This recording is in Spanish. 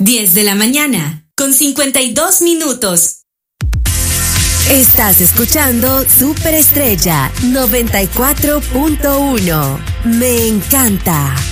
10 de la mañana, con 52 minutos. Estás escuchando Superestrella 94.1. Me encanta.